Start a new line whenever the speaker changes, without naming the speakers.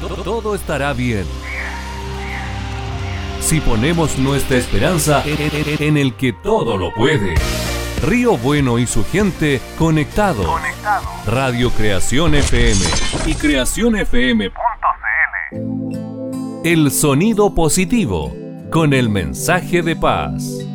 Todo estará bien. Si ponemos nuestra esperanza en el que todo lo puede. Río Bueno y su gente conectados. Radio Creación FM y creacionfm.cl. El sonido positivo con el mensaje de paz.